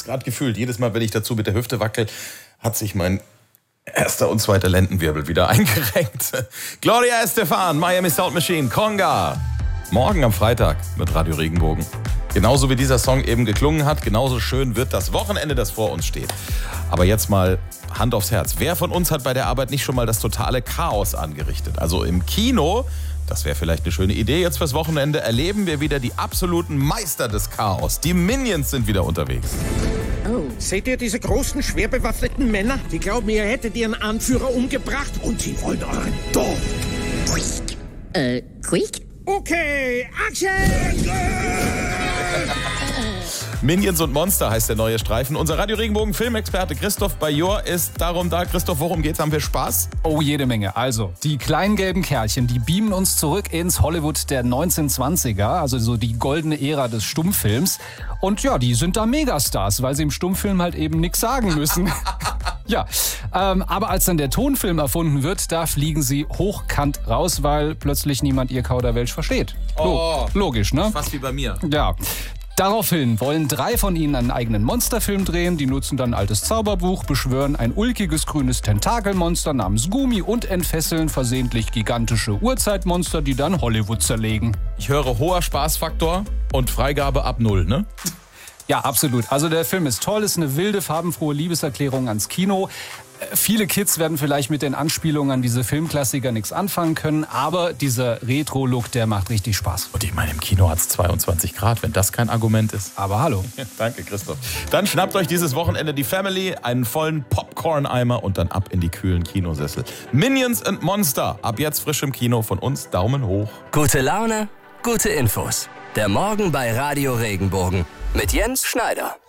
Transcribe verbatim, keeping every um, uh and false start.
gerade gefühlt. Jedes Mal, wenn ich dazu mit der Hüfte wackel, hat sich mein erster und zweiter Lendenwirbel wieder eingerenkt. Gloria Estefan, Miami Sound Machine, Conga. Morgen am Freitag mit Radio Regenbogen. Genauso wie dieser Song eben geklungen hat, genauso schön wird das Wochenende, das vor uns steht. Aber jetzt mal Hand aufs Herz. Wer von uns hat bei der Arbeit nicht schon mal das totale Chaos angerichtet? Also im Kino, das wäre vielleicht eine schöne Idee jetzt fürs Wochenende, erleben wir wieder die absoluten Meister des Chaos. Die Minions sind wieder unterwegs. Oh, seht ihr diese großen, schwer bewaffneten Männer? Die glauben, ihr hättet ihren Anführer umgebracht und sie wollen euren Dorf. Äh, quick? Okay, Action! Minions und Monster heißt der neue Streifen. Unser Radio Regenbogen Filmexperte Christoph Bajor ist darum da. Christoph, worum geht's? Haben wir Spaß? Oh, jede Menge. Also, die kleinen gelben Kerlchen, die beamen uns zurück ins Hollywood der neunzehnhundertzwanziger, also so die goldene Ära des Stummfilms. Und ja, die sind da Megastars, weil sie im Stummfilm halt eben nichts sagen müssen. Ja, ähm, aber als dann der Tonfilm erfunden wird, da fliegen sie hochkant raus, weil plötzlich niemand ihr Kauderwelsch versteht. Lo- Oh. Logisch, ne? Fast wie bei mir. Ja. Daraufhin wollen drei von ihnen einen eigenen Monsterfilm drehen. Die nutzen dann ein altes Zauberbuch, beschwören ein ulkiges grünes Tentakelmonster namens Gumi und entfesseln versehentlich gigantische Urzeitmonster, die dann Hollywood zerlegen. Ich höre hoher Spaßfaktor und Freigabe ab null, ne? Ja, absolut. Also der Film ist toll, ist eine wilde, farbenfrohe Liebeserklärung ans Kino. Äh, Viele Kids werden vielleicht mit den Anspielungen an diese Filmklassiker nichts anfangen können, aber dieser Retro-Look, der macht richtig Spaß. Und ich meine, im Kino hat es zweiundzwanzig Grad, wenn das kein Argument ist. Aber hallo. Ja, danke, Christoph. Dann schnappt euch dieses Wochenende die Family, einen vollen Popcorn-Eimer und dann ab in die kühlen Kinosessel. Minions and Monster, ab jetzt frisch im Kino, von uns Daumen hoch. Gute Laune, gute Infos. Der Morgen bei Radio Regenbogen mit Jens Schneider.